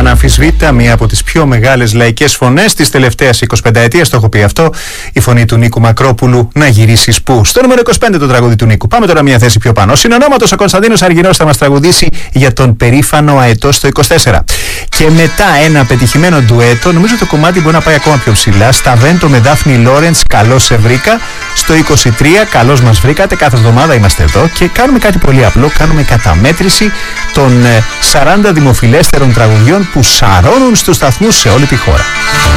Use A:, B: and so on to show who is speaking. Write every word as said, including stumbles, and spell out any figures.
A: Αναμφισβήτητα μία από τις πιο μεγάλες λαϊκές φωνές της τελευταίας εικοσιπενταετίας, το έχω πει αυτό, η φωνή του Νίκου Μακρόπουλου, να γυρίσεις πού. Στο νούμερο είκοσι πέντε το τραγούδι του Νίκου. Πάμε τώρα μία θέση πιο πάνω. Συνονόματος ο Κωνσταντίνος Αργυρός θα μας τραγουδήσει για τον περήφανο αετό στο είκοσι τέσσερα. Και μετά ένα πετυχημένο ντουέτο, νομίζω το κομμάτι μπορεί να πάει ακόμα πιο ψηλά. Σταβέντο με Δάφνη Λόρεντς, καλώς σε βρήκα. Στο είκοσι τρία, καλώς μας βρήκατε. Κάθε εβδομάδα είμαστε εδώ και κάνουμε κάτι πολύ απλό. Κάνουμε καταμέτρηση των σαράντα δημοφιλέστερων τραγουδιών που σαρώνουν στους σταθμούς σε όλη τη χώρα.